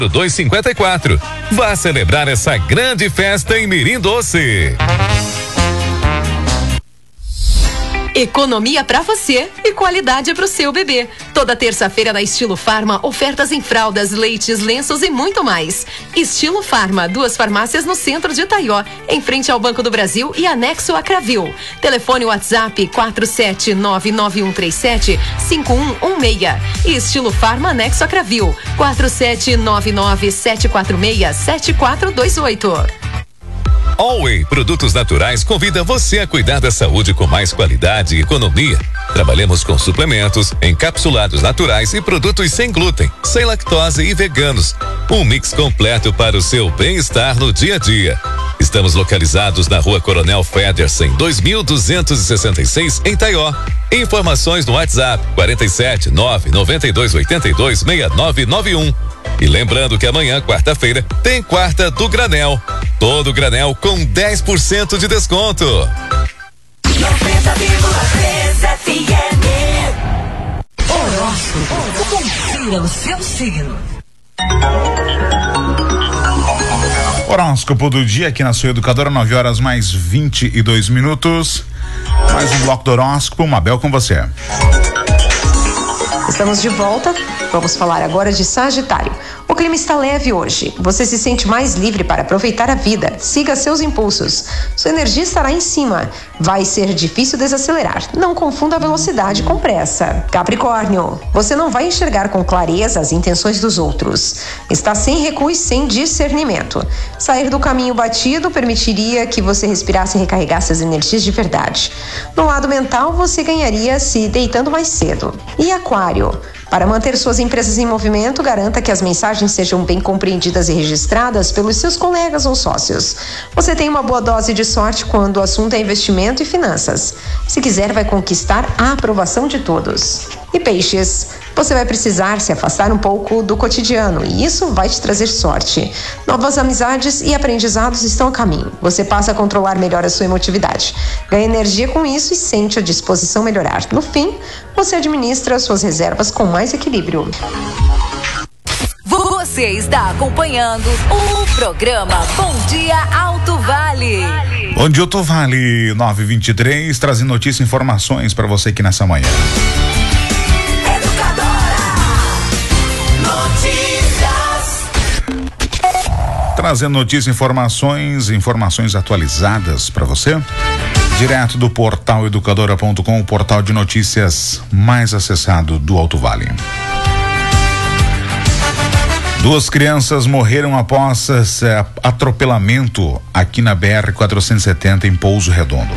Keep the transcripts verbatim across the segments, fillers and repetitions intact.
dois cinquenta e quatro. Vá celebrar essa grande festa em Mirim Doce. Economia pra você e qualidade pro seu bebê. Toda terça-feira na Estilo Farma, ofertas em fraldas, leites, lenços e muito mais. Estilo Farma, duas farmácias no centro de Itaió, em frente ao Banco do Brasil e anexo a Cravil. Telefone WhatsApp quatro sete nove nove um três sete cinco um um seis. E Estilo Farma anexo a Cravil, quatro sete nove nove sete quatro seis sete quatro dois oito. Alway Produtos Naturais convida você a cuidar da saúde com mais qualidade e economia. Trabalhamos com suplementos, encapsulados naturais e produtos sem glúten, sem lactose e veganos. Um mix completo para o seu bem-estar no dia a dia. Estamos localizados na Rua Coronel Federsen, dois mil duzentos e sessenta e seis, em Itaió. Informações no WhatsApp quarenta e sete nove noventa e dois oitenta e dois sessenta e nove noventa e um. E lembrando que amanhã, quarta-feira, tem quarta do granel. Todo granel com dez por cento de desconto. noventa vírgula três F M. Horóscopo. Confira o seu signo. Horóscopo do dia aqui na sua educadora, nove horas mais vinte e dois minutos. Mais um bloco do horóscopo. Mabel, com você. Estamos de volta. Vamos falar agora de Sagitário. O clima está leve hoje. Você se sente mais livre para aproveitar a vida. Siga seus impulsos. Sua energia estará em cima. Vai ser difícil desacelerar. Não confunda a velocidade com pressa. Capricórnio, você não vai enxergar com clareza as intenções dos outros. Está sem recuo e sem discernimento. Sair do caminho batido permitiria que você respirasse e recarregasse as energias de verdade. No lado mental, você ganharia se deitando mais cedo. E Aquário, para manter suas empresas em movimento, garanta que as mensagens sejam bem compreendidas e registradas pelos seus colegas ou sócios. Você tem uma boa dose de sorte quando o assunto é investimento e finanças. Se quiser, vai conquistar a aprovação de todos. E Peixes, você vai precisar se afastar um pouco do cotidiano e isso vai te trazer sorte. Novas amizades e aprendizados estão a caminho. Você passa a controlar melhor a sua emotividade. Ganha energia com isso e sente a disposição melhorar. No fim, você administra suas reservas com mais equilíbrio. Você está acompanhando o programa Bom Dia Alto Vale. Bom dia, Alto Vale, nove e vinte e três, trazendo notícias e informações para você aqui nessa manhã. Trazendo notícias, informações, informações atualizadas para você. Direto do portal educadora ponto com, o portal de notícias mais acessado do Alto Vale. Duas crianças morreram após é, atropelamento aqui na B R quatrocentos e setenta em Pouso Redondo.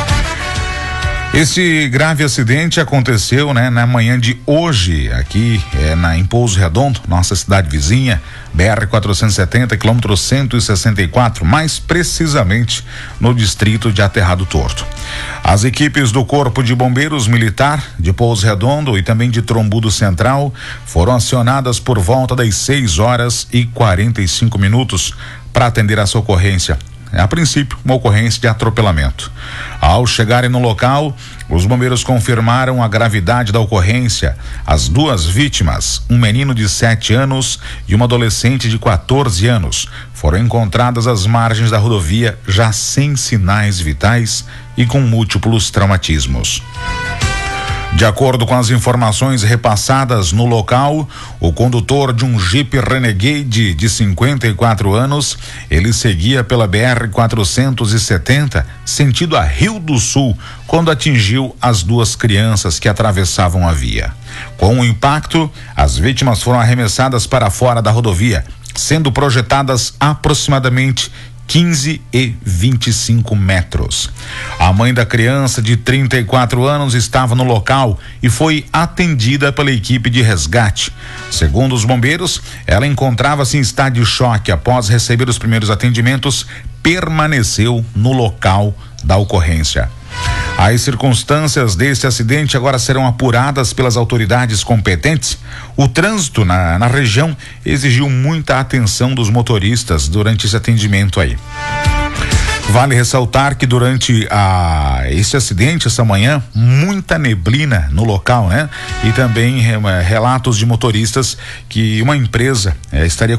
Este grave acidente aconteceu, né, na manhã de hoje, aqui é, na, em Pouso Redondo, nossa cidade vizinha, B R quatrocentos e setenta, quilômetro cento e sessenta e quatro, mais precisamente no distrito de Aterrado Torto. As equipes do Corpo de Bombeiros Militar de Pouso Redondo e também de Trombudo Central foram acionadas por volta das seis horas e quarenta e cinco minutos para atender essa ocorrência. A princípio, uma ocorrência de atropelamento. Ao chegarem no local, os bombeiros confirmaram a gravidade da ocorrência. As duas vítimas, um menino de sete anos e uma adolescente de quatorze anos, foram encontradas às margens da rodovia já sem sinais vitais e com múltiplos traumatismos. De acordo com as informações repassadas no local, o condutor de um Jeep Renegade de cinquenta e quatro anos, ele seguia pela B R quatrocentos e setenta, sentido a Rio do Sul, quando atingiu as duas crianças que atravessavam a via. Com o impacto, as vítimas foram arremessadas para fora da rodovia, sendo projetadas aproximadamente quinze e vinte e cinco metros. A mãe da criança de trinta e quatro anos estava no local e foi atendida pela equipe de resgate. Segundo os bombeiros, ela encontrava-se em estado de choque após receber os primeiros atendimentos, permaneceu no local da ocorrência. As circunstâncias deste acidente agora serão apuradas pelas autoridades competentes. O trânsito na, na região exigiu muita atenção dos motoristas durante esse atendimento aí. Vale ressaltar que durante a, esse acidente, essa manhã, muita neblina no local, né? E também é, relatos de motoristas que uma empresa é, estaria